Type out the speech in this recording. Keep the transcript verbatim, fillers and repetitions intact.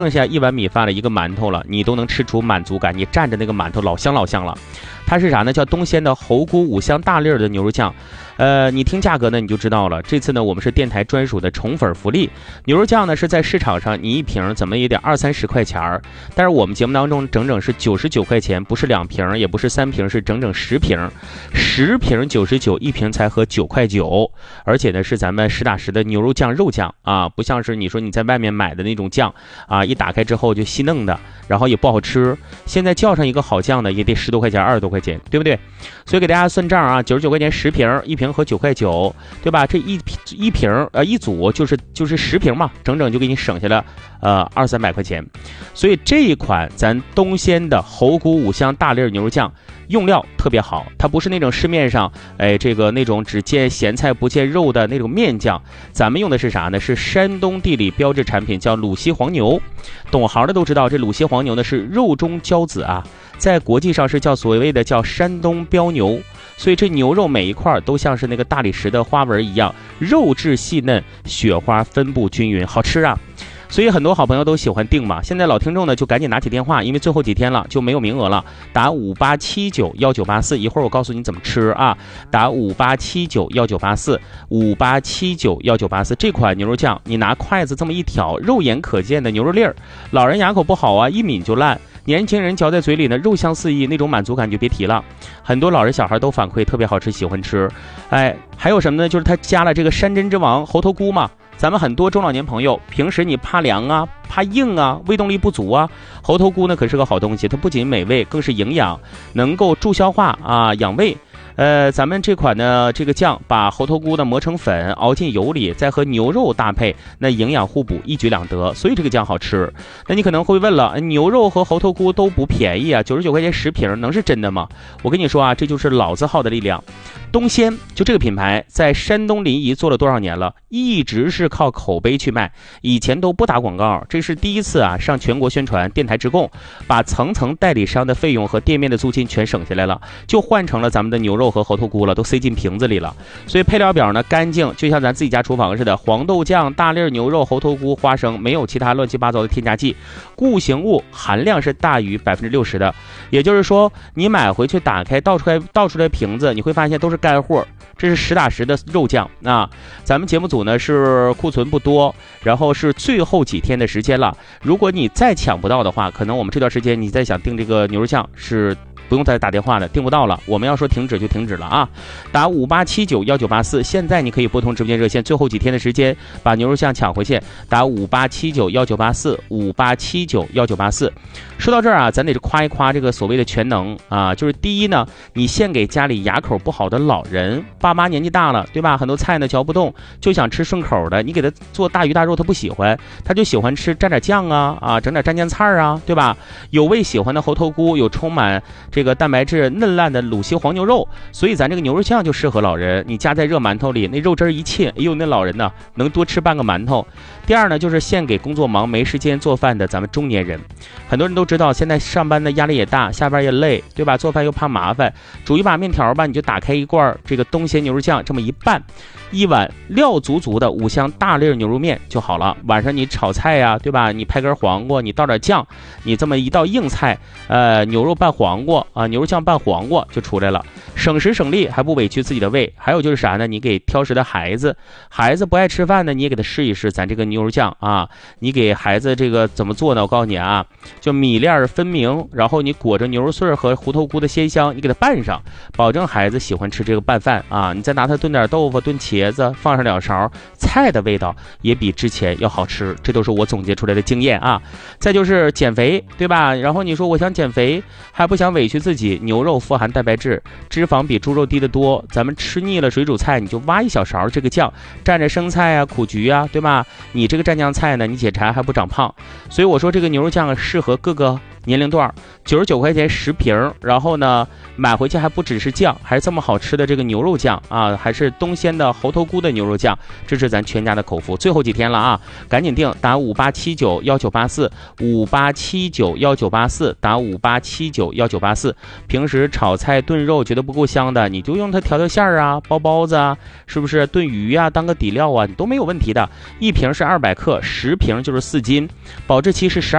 剩下一碗米饭了，一个馒头了，你都能吃出满足感，你蘸着那个馒头老香老香了。它是啥呢？叫东鲜的猴菇五香大粒儿的牛肉酱。呃，你听价格呢，你就知道了。这次呢，我们是电台专属的宠粉福利，牛肉酱呢是在市场上你一瓶怎么也得二三十块钱儿，但是我们节目当中整整是九十九块钱，不是两瓶，也不是三瓶，是整整十瓶，十瓶九十九，一瓶才合九块九，而且呢是咱们实打实的牛肉酱肉酱啊，不像是你说你在外面买的那种酱啊，一打开之后就稀嫩的，然后也不好吃。现在叫上一个好酱呢，也得十多块钱，二十多块钱，对不对？所以给大家算账啊，九十九块钱十瓶，一瓶合九块九，对吧？这一一瓶呃一组就是就是十瓶嘛，整整就给你省下了呃二三百块钱。所以这一款咱东鲜的猴菇五香大粒牛肉酱用料特别好，它不是那种市面上哎这个那种只见咸菜不见肉的那种面酱，咱们用的是啥呢？是山东地理标志产品，叫鲁西黄牛。懂行的都知道，这鲁西黄牛呢是肉中骄子啊，在国际上是叫所谓的叫山东标牛，所以这牛肉每一块都像是那个大理石的花纹一样，肉质细嫩，雪花分布均匀，好吃啊。所以很多好朋友都喜欢订嘛，现在老听众呢就赶紧拿起电话，因为最后几天了就没有名额了，打五八七九幺九八四，一会儿我告诉你怎么吃啊，打五八七九幺九八四，五八七九幺九八四。这款牛肉酱你拿筷子这么一挑，肉眼可见的牛肉粒儿，老人牙口不好啊，一抿就烂，年轻人嚼在嘴里呢，肉香四溢，那种满足感就别提了。很多老人小孩都反馈特别好吃，喜欢吃。哎，还有什么呢？就是他加了这个山珍之王猴头菇嘛。咱们很多中老年朋友平时你怕凉啊，怕硬啊，胃动力不足啊，猴头菇呢可是个好东西，它不仅美味，更是营养，能够助消化啊，养胃。呃，咱们这款呢，这个酱把猴头菇呢磨成粉，熬进油里，再和牛肉搭配，那营养互补，一举两得，所以这个酱好吃。那你可能会问了，牛肉和猴头菇都不便宜啊，九十九块钱十瓶，能是真的吗？我跟你说啊，这就是老字号的力量。东鲜就这个品牌在山东临沂做了多少年了，一直是靠口碑去卖，以前都不打广告，这是第一次啊上全国宣传，电台直供，把层层代理商的费用和店面的租金全省下来了，就换成了咱们的牛肉和猴头菇了，都塞进瓶子里了。所以配料表呢干净，就像咱自己家厨房似的，黄豆酱、大粒牛肉、猴头菇、花生，没有其他乱七八糟的添加剂，固形物含量是大于百分之六十的。也就是说，你买回去打开倒出来倒出来瓶子，你会发现都是干货，这是实打实的肉酱啊。咱们节目组呢是库存不多，然后是最后几天的时间了，如果你再抢不到的话，可能我们这段时间你再想订这个牛肉酱是不用再打电话了，订不到了，我们要说停止就停止了啊！打五八七九幺九八四，现在你可以拨通直播间热线，最后几天的时间把牛肉酱抢回去，打五八七九幺九八四，五八七九幺九八四。说到这儿啊，咱得夸一夸这个所谓的全能啊，就是第一呢，你献给家里牙口不好的老人，爸妈年纪大了，对吧？很多菜呢嚼不动，就想吃顺口的，你给他做大鱼大肉他不喜欢，他就喜欢吃蘸点酱啊啊，整点蘸酱菜啊，对吧？有胃喜欢的猴头菇，有充满这个蛋白质嫩烂的鲁西黄牛肉，所以咱这个牛肉酱就适合老人，你夹在热馒头里，那肉汁一沁，哎呦，那老人呢能多吃半个馒头。第二呢，就是献给工作忙没时间做饭的咱们中年人，很多人都知道现在上班的压力也大，下班也累，对吧？做饭又怕麻烦，煮一把面条吧，你就打开一罐这个东鲜牛肉酱，这么一拌，一碗料足足的五香大粒牛肉面就好了。晚上你炒菜呀、啊，对吧？你拍根黄瓜，你倒点酱，你这么一道硬菜，呃，牛肉拌黄瓜啊，牛肉酱拌黄瓜就出来了，省时省力，还不委屈自己的胃。还有就是啥呢？你给挑食的孩子，孩子不爱吃饭呢，你也给他试一试咱这个牛肉酱啊。你给孩子这个怎么做呢？我告诉你啊，就米粒分明，然后你裹着牛肉碎和胡头菇的鲜香，你给他拌上，保证孩子喜欢吃这个拌饭啊。你再拿它炖点豆腐，炖茄子，放上两勺菜的味道也比之前要好吃，这都是我总结出来的经验啊。再就是减肥，对吧？然后你说我想减肥，还不想委屈自己，牛肉富含蛋白质，脂肪比猪肉低得多，咱们吃腻了水煮菜，你就挖一小勺这个酱，蘸着生菜啊、苦菊啊，对吧？你这个蘸酱菜呢，你解馋还不长胖。所以我说这个牛肉酱适合各个年龄段，九十九块钱十瓶，然后呢买回去还不只是酱，还是这么好吃的这个牛肉酱啊，还是东鲜的猴头菇的牛肉酱，这是咱全家的口福。最后几天了啊，赶紧订，打五八七九幺九八四，五八七九幺九八四，打五八七九幺九八四。平时炒菜炖肉觉得不够香的，你就用它调调馅儿啊，包包子啊，是不是炖鱼啊，当个底料啊，你都没有问题的。一瓶是二百克，十瓶就是四斤，保质期是十二。